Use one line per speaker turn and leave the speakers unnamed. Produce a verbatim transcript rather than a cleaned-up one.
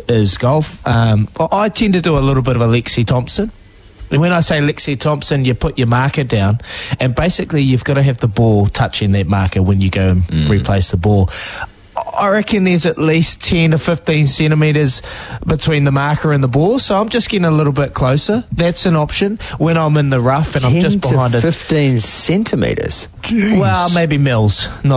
is golf. Um, I tend to do a little bit of a Lexi Thompson. And when I say Lexi Thompson, you put your marker down, and basically you've got to have the ball touching that marker when you go and mm. replace the ball. I reckon there's at least ten to fifteen centimetres between the marker and the ball, so I'm just getting a little bit closer. That's an option when I'm in the rough and I'm just behind it.
ten to fifteen centimetres?
Well, maybe mils, not